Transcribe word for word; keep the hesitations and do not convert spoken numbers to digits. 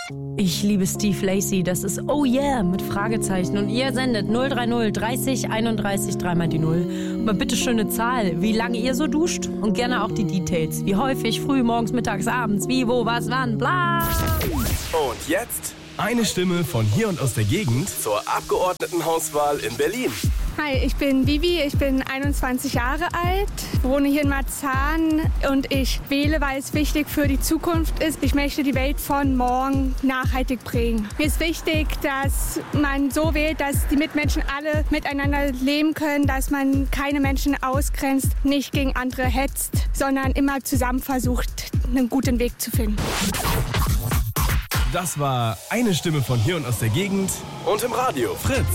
Ich liebe Steve Lacy, das ist Oh Yeah mit Fragezeichen. Und ihr sendet null drei null dreißig einunddreißig dreimal die Null. Aber bitte schöne Zahl, wie lange ihr so duscht und gerne auch die Details. Wie häufig, früh, morgens, mittags, abends, wie, wo, was, wann, bla. Und jetzt eine Stimme von hier und aus der Gegend zur Abgeordnetenhauswahl in Berlin. Hi, ich bin Vivi, ich bin einundzwanzig Jahre alt, wohne hier in Marzahn und ich wähle, weil es wichtig für die Zukunft ist. Ich möchte die Welt von morgen nachhaltig prägen. Mir ist wichtig, dass man so wählt, dass die Mitmenschen alle miteinander leben können, dass man keine Menschen ausgrenzt, nicht gegen andere hetzt, sondern immer zusammen versucht, einen guten Weg zu finden. Das war eine Stimme von hier und aus der Gegend und im Radio Fritz.